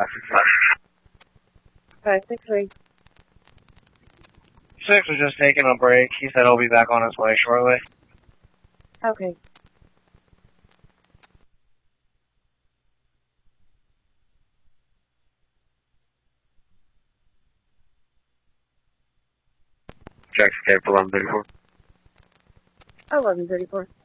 563. 6 was just taking a break. He said he'll be back on his way shortly. Okay. Jackson Cape 1134. 1134.